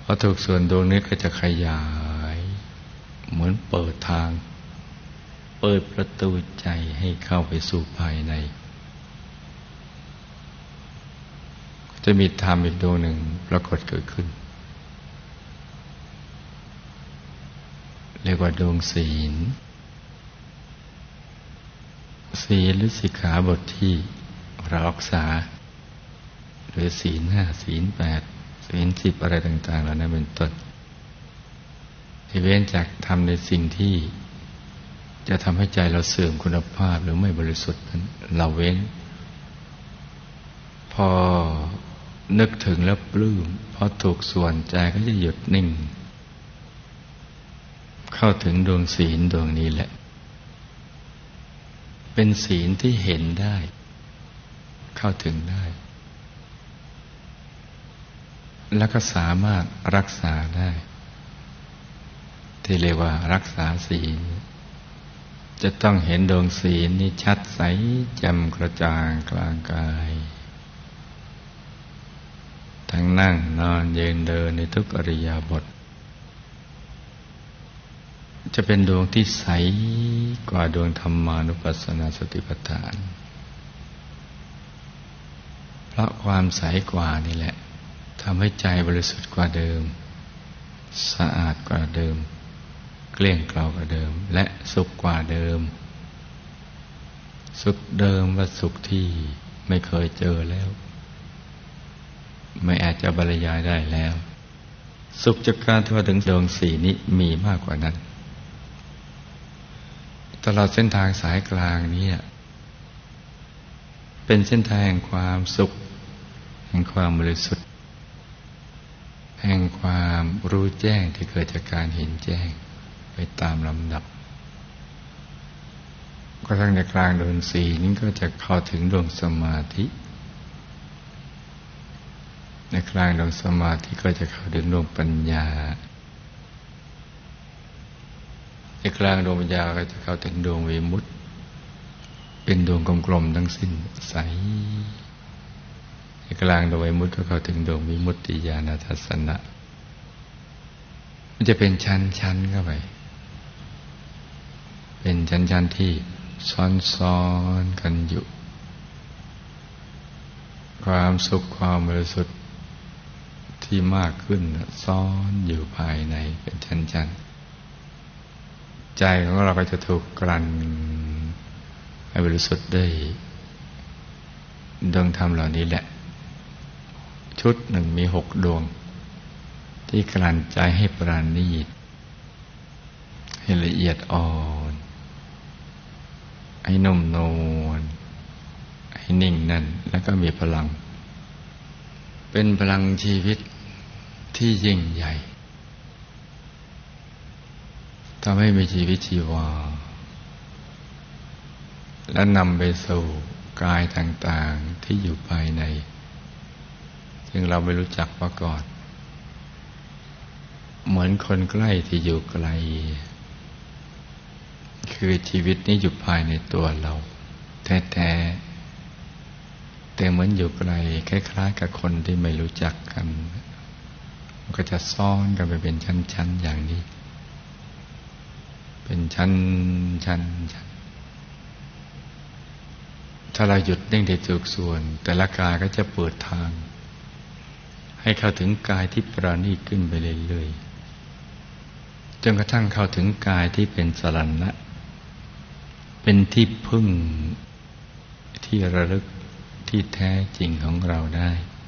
พอถูกส่วนดวงนี้ก็จะขยายเหมือนเปิดทางเปิดประตูใจให้เข้าไปสู่ภายในจะมีธรรมอีกดวงหนึ่งปรากฏเกิดขึ้นเรียกว่าดวงศีลศีลหรือสิกขาบทที่เรารักษาหรือศีล 5 ศีล 8 ศีล 10อะไรต่างๆเหล่านั้นเป็นต้นที่เว้นจากทำในสิ่งที่จะทำให้ใจเราเสื่อมคุณภาพหรือไม่บริสุทธิ์นั้นเราเว้นพอนึกถึงแล้วปลื้มพอถูกส่วนใจก็จะหยุดนิ่งเข้าถึงดวงศีลดวงนี้แหละเป็นศีลที่เห็นได้เข้าถึงได้แล้วก็สามารถรักษาได้ที่เรียกว่ารักษาศีลจะต้องเห็นดวงศีลนี้ชัดใสแจ่มกระจ่างกลางกายทั้งนั่งนอนยืนเดินในทุกอิริยาบถจะเป็นดวงที่ใสกว่าดวงธรรมานุปัสสนาสติปัฏฐานเพราะความใสกว่านี่แหละทำให้ใจบริสุทธิ์กว่าเดิมสะอาดกว่าเดิมเกลี้ยงเกลากว่าเดิมและสุขกว่าเดิมสุขเดิมว่าสุขที่ไม่เคยเจอแล้วไม่อาจจะบรรยายได้แล้วสุขจากการที่ว่าถึงดวงศีลนี้มีมากกว่านั้นตลอดเส้นทางสายกลางนี้เป็นเส้นทางแห่งความสุขแห่งความบริสุทธิ์แห่งความรู้แจ้งที่เกิดจากการเห็นแจ้งไปตามลำดับก็ทั้งในกลางดวงศีลก็จะเข้าถึงดวงสมาธิในกลางดวงสมาธิก็จะเข้าถึงดวงปัญญาในกลางดวงปัญญาก็จะเข้าถึงดวงวิมุตติเป็นดวงกลมๆทั้งสิ้นใสในกลางดวงวิมุตติก็เข้าถึงดวงวิมุตติญาณทัสสนะมันจะเป็นชั้นๆเข้าไปเป็นชั้นๆที่ซ้อนๆกันอยู่ความสุขความบริสุทธิ์ที่มากขึ้นซ้อนอยู่ภายในเป็นชั้นๆใจของเราก็จะถูกกลั่นให้บริสุทธิ์ด้วยดวงธรรมเหล่านี้แหละชุดหนึ่งมี6 ดวงที่กลั่นใจให้ปราณีตให้ละเอียดอ่อนให้นุ่มนวลให้นิ่งนั่นแล้วก็มีพลังเป็นพลังชีวิตที่ยิ่งใหญ่ทำให้มีชีวิตชีวาและนำไปสู่กายต่างๆที่อยู่ภายในซึ่งเราไม่รู้จักมาก่อนเหมือนคนใกล้ที่อยู่ไกลคือชีวิตนี้อยู่ภายในตัวเราแท้ๆแต่เหมือนอยู่ไกลคล้ายๆกับคนที่ไม่รู้จักกันมันก็จะซ่อนกันไปเป็นชั้นๆอย่างนี้เป็นชั้นถ้าเราหยุดนิ่งได้ถูกส่วนแต่ละกายก็จะเปิดทางให้เข้าถึงกายที่ปราณีตขึ้นไปเรื่อยๆจนกระทั่งเข้าถึงกายที่เป็นสรณะเป็นที่พึ่งที่ระลึกที่แท้จริงของเราได้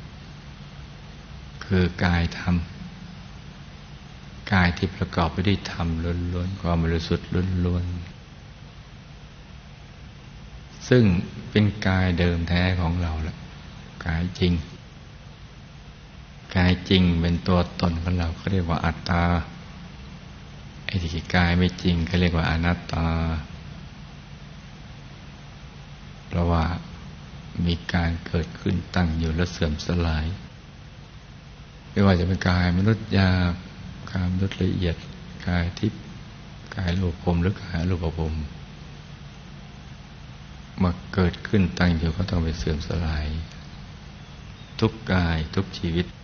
คือกายธรรมกายที่ประกอบไปด้วยธรรมล้วนๆความบริสุทธิ์ล้วนๆซึ่งเป็นกายเดิมแท้ของเราแหละกายจริงกายจริงเป็นตัวตนของเราเขาเรียกว่าอัตตาไอ้ที่กายไม่จริงเขาเรียกว่าอนัตตาเพราะว่ามีการเกิดขึ้นตั้งอยู่และเสื่อมสลายไม่ว่าจะเป็นกายมนุษย์หยาบกายมนุษย์ละเอียดกายทิพย์กายรูปภพหรือกายอรูปภพมาเกิดขึ้นตั้งอยู่ก็ต้องไปเสื่อมสลายทุกกายทุกชีวิต